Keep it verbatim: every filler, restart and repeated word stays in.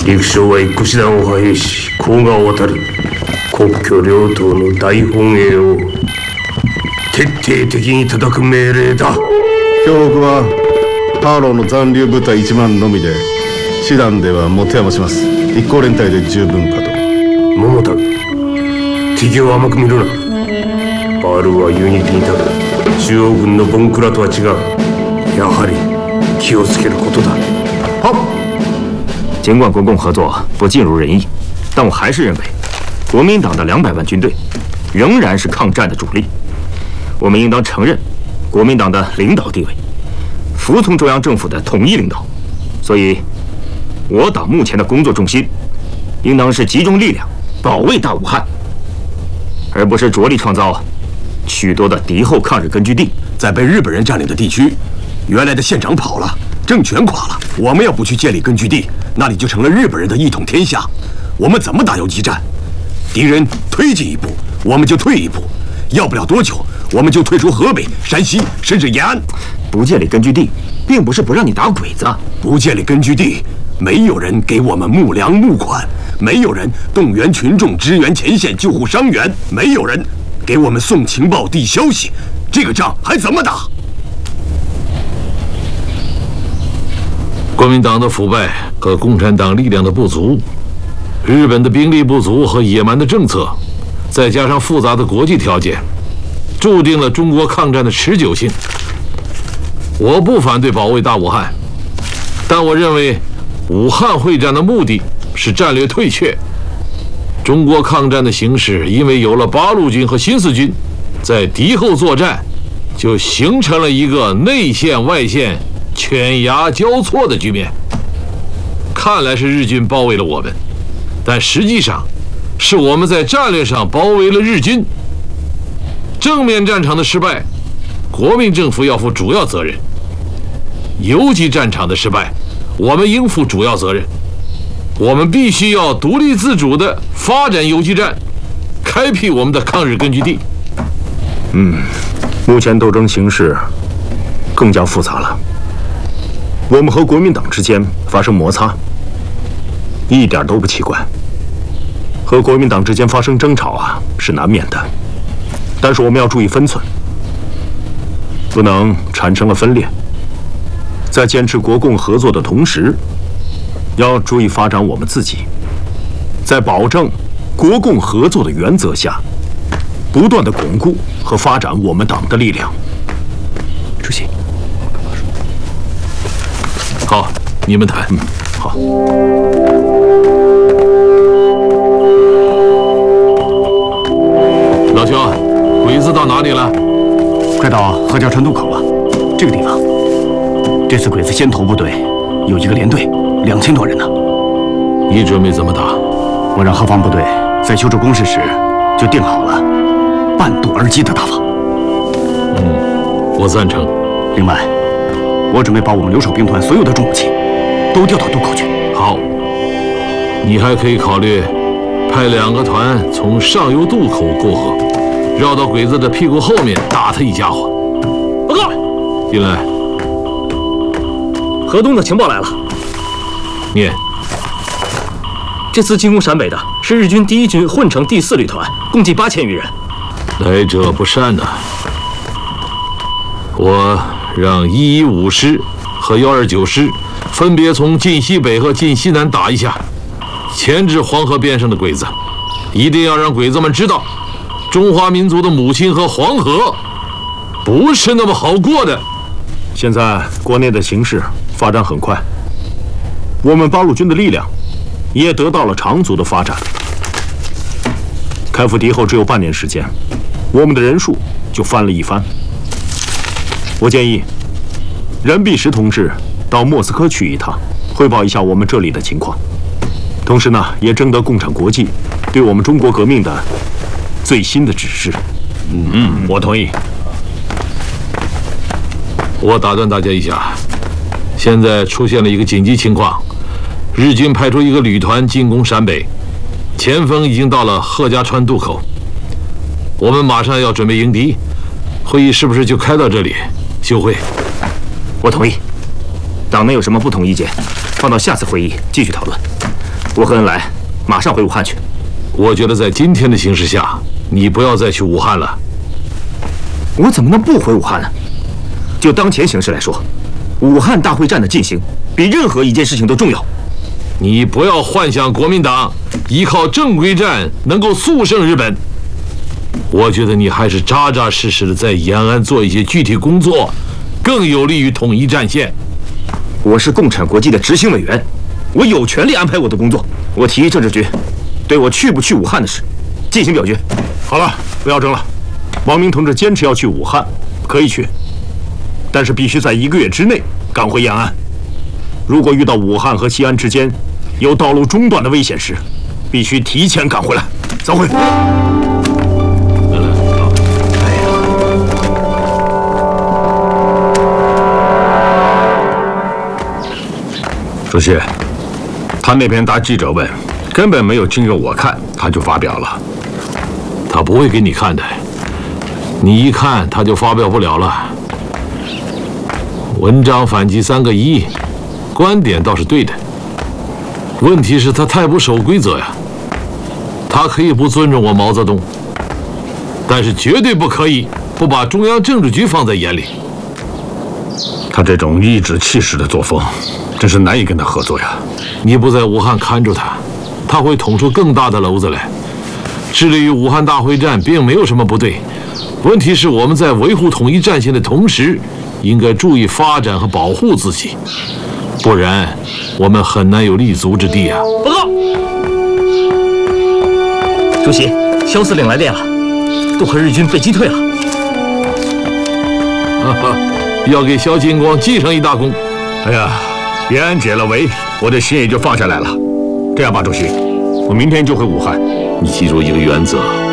陸将は一個師団を派兵し甲賀を渡り国境両党の大本営を徹底的に叩く命令だ。 兵北はハーローの残留部隊いちまんのみで師団では持て余します。一行連隊で十分かと。 桃太敵を甘く見るな。バールは遊撃にたる中央軍のボンクラとは違う。やはり気をつけることだ。好。 尽管国共合作不尽如人意，但我还是认为，国民党的两百万军队仍然是抗战的主力。我们应当承认国民党的领导地位，服从中央政府的统一领导。所以，我党目前的工作重心，应当是集中力量保卫大武汉，而不是着力创造许多的敌后抗日根据地。 在被日本人占领的地区，原来的县长跑了，政权垮了。我们要不去建立根据地，那里就成了日本人的一统天下。我们怎么打游击战？敌人推进一步，我们就退一步。要不了多久，我们就退出河北、山西，甚至延安。 不建立根据地，并不是不让你打鬼子。 不建立根据地，没有人给我们募粮募款，没有人动员群众支援前线救护伤员，没有人给我们送情报递消息，这个仗还怎么打？ 国民党的腐败和共产党力量的不足，日本的兵力不足和野蛮的政策，再加上复杂的国际条件，注定了中国抗战的持久性。我不反对保卫大武汉，但我认为武汉会战的目的是战略退却。中国抗战的形势因为有了八路军和新四军在敌后作战，就形成了一个内线外线犬牙交错的局面。看来是日军包围了我们，但实际上是我们在战略上包围了日军。正面战场的失败，国民政府要负主要责任；游击战场的失败，我们应负主要责任。我们必须要独立自主地发展游击战，开辟我们的抗日根据地。 嗯，目前斗争形势更加复杂了。我们和国民党之间发生摩擦，一点都不奇怪。和国民党之间发生争吵啊，是难免的。但是我们要注意分寸，不能产生了分裂。在坚持国共合作的同时，要注意发展我们自己，在保证国共合作的原则下，不断的巩固和发展我们党的力量。主席， 好，你们谈。 嗯，好。 老兄，鬼子到哪里了？ 快到河桥川渡口了。这个地方，这次鬼子先头部队有一个连队。两千多人呢， 你准备怎么打？ 我让后方部队在修筑工事时就定好了半渡而击的打法。 嗯，我赞成。 另外，我准备把我们留守兵团所有的重武器都调到渡口去。 好，你还可以考虑派两个团从上游渡口过河，绕到鬼子的屁股后面打他一家伙。 报告， 进来。 河东的情报来了。 念。 这次进攻陕北的是日军第一军混成第四旅团，共计八千余人。 来者不善呐！我让一一五师和幺二九师分别从晋西北和晋西南打一下，钳制黄河边上的鬼子，一定要让鬼子们知道，中华民族的母亲和黄河不是那么好过的。 现在国内的形势发展很快。我们八路军的力量也得到了长足的发展。开赴敌后只有半年时间，我们的人数就翻了一番。我建议任弼时同志到莫斯科去一趟，汇报一下我们这里的情况，同时呢，也征得共产国际对我们中国革命的最新的指示。 嗯嗯，我同意。我打断大家一下，现在出现了一个紧急情况。日军派出一个旅团进攻陕北，前锋已经到了贺家川渡口，我们马上要准备迎敌。会议是不是就开到这里？休会。 我同意。党内有什么不同意见，放到下次会议继续讨论。 我和恩来马上回武汉去。 我觉得在今天的形势下，你不要再去武汉了。 我怎么能不回武汉呢？就当前形势来说，武汉大会战的进行比任何一件事情都重要。 你不要幻想国民党依靠正规战能够速胜日本。我觉得你还是扎扎实实的在延安做一些具体工作，更有利于统一战线。 我是共产国际的执行委员，我有权利安排我的工作。我提议政治局对我去不去武汉的事进行表决。 好了，不要争了。王明同志坚持要去武汉，可以去，但是必须在一个月之内赶回延安。如果遇到武汉和西安之间有道路中断的危险时，必须提前赶回来。散会。 主席，他那篇答记者问，根本没有经过我看，他就发表了。 他不会给你看的，你一看他就发表不了了。文章反击三个一，观点倒是对的，问题是他太不守规则呀。他可以不尊重我毛泽东，但是绝对不可以不把中央政治局放在眼里。 他这种颐指气使的作风，真是难以跟他合作呀。 你不在武汉看住他，他会捅出更大的篓子来。致力于武汉大会战并没有什么不对，问题是我们在维护统一战线的同时，应该注意发展和保护自己，不然我们很难有立足之地啊！ 报告，主席，肖司令来电了，渡河日军被击退了。 哈哈，要给肖金光记上一大功。 哎呀，延安解了围，我的心也就放下来了。这样吧，主席，我明天就回武汉。 你记住一个原则，